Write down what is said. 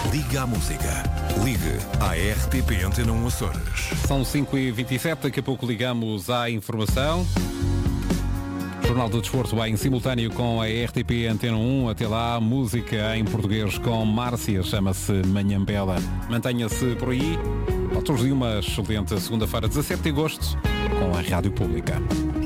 Liga à música. Ligue à RTP Antena 1 Açores. São 5h27, daqui a pouco ligamos à informação. Jornal do Desporto vai em simultâneo com a RTP Antena 1. Até lá, música em português com Márcia, chama-se Manhã Bela. Mantenha-se por aí. Outros de uma excelente segunda-feira, 17 de agosto, com a Rádio Pública.